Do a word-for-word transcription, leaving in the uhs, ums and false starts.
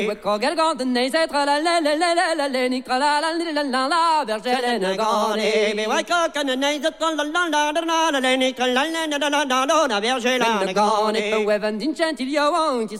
Gargante nei se tra la la la la la la la ni tra la la la la la vergele ne gone mi vai ca nei se tra la la la la la la ni tra la la la la la la vergele ne gone per weven d'incenti gli avanti